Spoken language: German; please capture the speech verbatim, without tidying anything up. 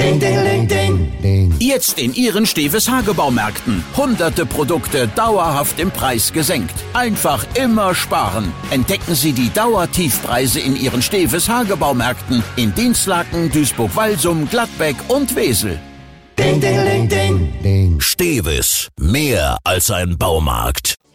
Ding, ding, ding, ding. Jetzt in Ihren Steves Hagebaumärkten. Hunderte Produkte dauerhaft im Preis gesenkt. Einfach immer sparen. Entdecken Sie die Dauertiefpreise in Ihren Steves Hagebaumärkten in Dinslaken, Duisburg-Walsum, Gladbeck und Wesel. Ding, ding, ding, ding, ding. Steves, mehr als ein Baumarkt.